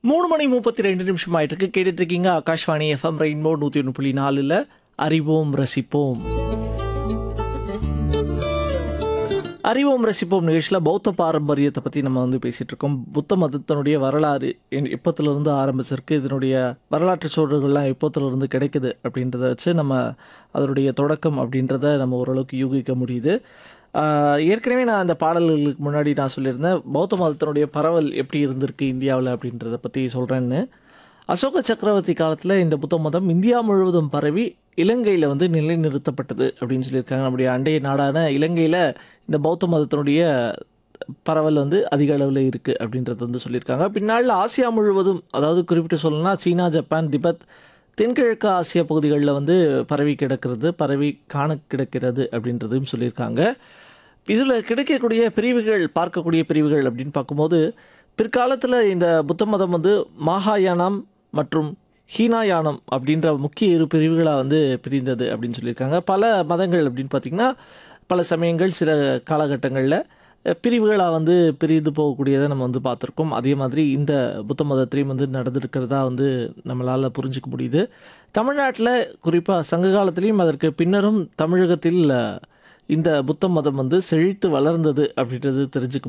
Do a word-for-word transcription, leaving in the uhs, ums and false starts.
மூணு மணி முப்பத்தி ரெண்டு நிமிஷம் ஆயிட்டு இருக்கு. கேட்டுட்டு இருக்கீங்க ஆகாஷ்வாணி எஃப்எம் ரெயின்போ நூற்றி ஒன்று புள்ளி நாலில் அறிவோம் ரசிப்போம். அறிவோம் ரசிப்போம் நிகழ்ச்சியில் பௌத்த பாரம்பரியத்தை பற்றி நம்ம வந்து பேசிகிட்டு இருக்கோம். புத்த மதத்தினுடைய வரலாறு எப்போத்துலேருந்து ஆரம்பிச்சிருக்கு, இதனுடைய வரலாற்று சோழர்கள்லாம் எப்போத்துலேருந்து கிடைக்குது அப்படின்றத வச்சு நம்ம அதனுடைய தொடக்கம் அப்படின்றத நம்ம ஓரளவுக்கு யூகிக்க முடியுது. ஆஹ் ஏற்கனவே நான் அந்த பாடல்களுக்கு முன்னாடி நான் சொல்லியிருந்தேன் பௌத்த மதத்தினுடைய பரவல் எப்படி இருந்திருக்கு இந்தியாவில் அப்படின்றத பற்றி சொல்கிறேன்னு. அசோக சக்கரவர்த்தி காலத்தில் இந்த புத்த மதம் இந்தியா முழுவதும் பரவி இலங்கையில் வந்து நிலைநிறுத்தப்பட்டது அப்படின்னு சொல்லியிருக்காங்க. நம்முடைய அண்டைய நாடான இலங்கையில் இந்த பௌத்த மதத்தினுடைய பரவல் வந்து அதிக அளவில் இருக்குது அப்படின்றது வந்து சொல்லியிருக்காங்க. பின்னால் ஆசியா முழுவதும், அதாவது குறிப்பிட்டு சொல்லணும்னா சீனா, ஜப்பான், திபெத், தென்கிழக்கு ஆசிய பகுதிகளில் வந்து பரவி கிடக்கிறது, பரவி காண கிடக்கிறது அப்படின்றதையும் சொல்லியிருக்காங்க. இதில் கிடைக்கக்கூடிய பிரிவுகள், பார்க்கக்கூடிய பிரிவுகள் அப்படின்னு பார்க்கும்போது பிற்காலத்தில் இந்த புத்த மதம் வந்து மகாயானம் மற்றும் ஹீனாயானம் அப்படின்ற முக்கிய இரு பிரிவுகளாக வந்து பிரிந்தது அப்படின்னு சொல்லியிருக்காங்க. பல மதங்கள் அப்படின்னு பார்த்திங்கன்னா பல சமயங்கள் சில காலகட்டங்களில் பிரிவுகளாக வந்து பிரிந்து போகக்கூடியதை நம்ம வந்து பார்த்துருக்கோம். அதே மாதிரி இந்த புத்த மதத்திலையும் வந்து நடந்திருக்கிறதா வந்து நம்மளால் புரிஞ்சிக்க முடியுது. தமிழ்நாட்டில் குறிப்பாக சங்க காலத்திலையும் அதற்கு பின்னரும் தமிழகத்தில் இந்த புத்த மதம் வந்து செழித்து வளர்ந்தது அப்படின்றது தெரிஞ்சுக்க